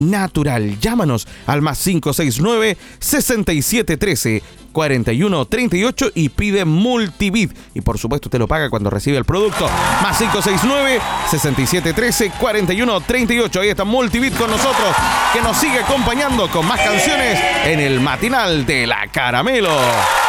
natural. Llámanos al más 569-6713-4138 y pide Multivid. Y por supuesto usted lo paga cuando recibe el producto. Más 569-6713-4138. Ahí está Multivid con nosotros, que nos sigue acompañando con más canciones en el matinal de La Caramelo.